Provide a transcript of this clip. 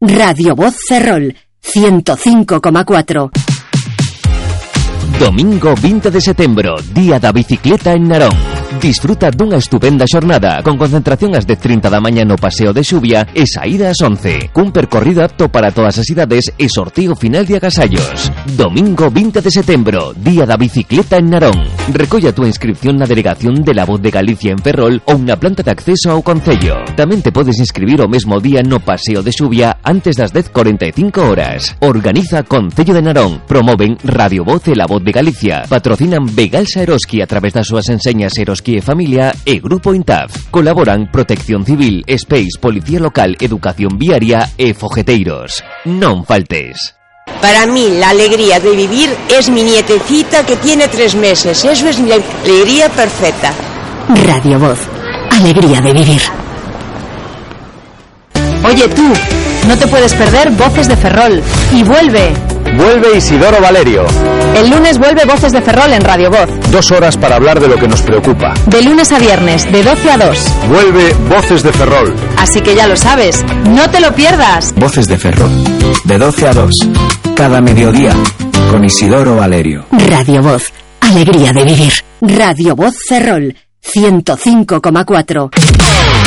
Radio Voz Ferrol, 105,4. Domingo 20 de setembro, Día da Bicicleta en Narón. Disfruta dunha estupenda xornada con concentración ás 10:30 da mañá no Paseo de Xubia e saída ás 11. Cun percorrido apto para todas as idades e sorteo final de agasallos. Domingo 20 de setembro, Día da Bicicleta en Narón. Recolla a túa inscripción na delegación de La Voz de Galicia en Ferrol ou na planta de acceso ao concello. Tamén te podes inscribir o mesmo día no Paseo de Xubia antes das 10:45 horas. Organiza Concello de Narón. Promoven Radio Voz e La Voz de Galicia. Patrocinan Begalsa Eroski a través das súas enseñas Eroski e Familia e Grupo Intaf. Colaboran Protección Civil, Space, Policía Local, Educación Viaria e Fogeteiros. Non faltes. Para mí la alegría de vivir es mi nietecita que tiene 3 meses. Eso es la alegría perfecta. Radio Voz, alegría de vivir. Oye tú, no te puedes perder Voces de Ferrol. Y vuelve Isidoro Valerio. El lunes vuelve Voces de Ferrol en Radio Voz. 2 horas para hablar de lo que nos preocupa. De lunes a viernes, de 12 a 2. Vuelve Voces de Ferrol. Así que ya lo sabes, no te lo pierdas. Voces de Ferrol, de 12 a 2. Cada mediodía, con Isidoro Valerio. Radio Voz, alegría de vivir. Radio Voz Ferrol, 105,4.